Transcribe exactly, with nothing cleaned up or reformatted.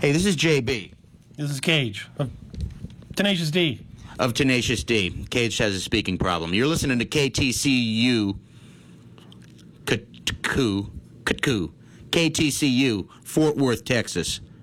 Hey, this is J B. This is Cage of Tenacious D. Of Tenacious D. Cage has a speaking problem. You're listening to K T C U. K T C U. K T C U, Fort Worth, Texas.